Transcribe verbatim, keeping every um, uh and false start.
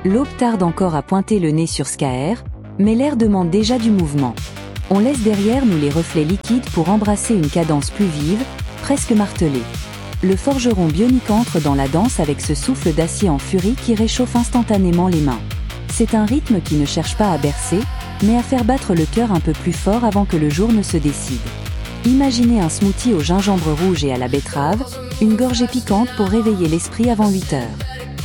L'aube tarde encore à pointer le nez sur Skaer, mais l'air demande déjà du mouvement. On laisse derrière nous les reflets liquides pour embrasser une cadence plus vive, presque martelée. Le forgeron bionique entre dans la danse avec ce souffle d'acier en furie qui réchauffe instantanément les mains. C'est un rythme qui ne cherche pas à bercer, mais à faire battre le cœur un peu plus fort avant que le jour ne se décide. Imaginez un smoothie au gingembre rouge et à la betterave, une gorgée piquante pour réveiller l'esprit avant huit heures.